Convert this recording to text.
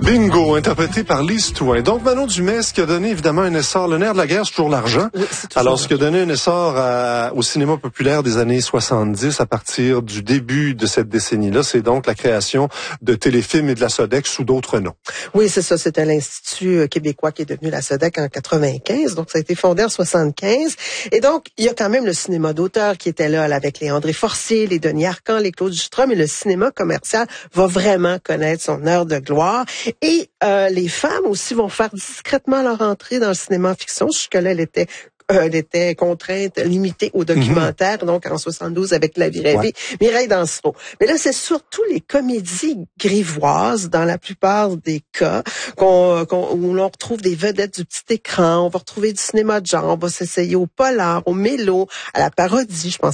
Bingo, interprété par Lise Touin. Donc, Manon Dumais, ce qui a donné évidemment un essor, le nerf de la guerre, c'est toujours l'argent. Oui, alors, ce qui a donné un essor au cinéma populaire des années 70, à partir du début de cette décennie-là, c'est donc la création de téléfilms et de la Sodec sous d'autres noms. Oui, c'est ça. C'était l'Institut québécois qui est devenu la Sodec en 95. Donc, ça a été fondé en 75. Et donc, il y a quand même le cinéma d'auteur qui était là avec les André Forcier, les Denis Arcand, les Claude Jutras, et le cinéma commercial va vraiment connaître son heure de gloire. Et les femmes aussi vont faire discrètement leur entrée dans le cinéma fiction. Jusque-là, elle était contrainte, limitée au documentaire, donc en 72 avec La vie rêvée, Mireille Dansereau. Mais là, c'est surtout les comédies grivoises, dans la plupart des cas, où l'on retrouve des vedettes du petit écran, on va retrouver du cinéma de genre, on va s'essayer au polar, au mélo, à la parodie, je pense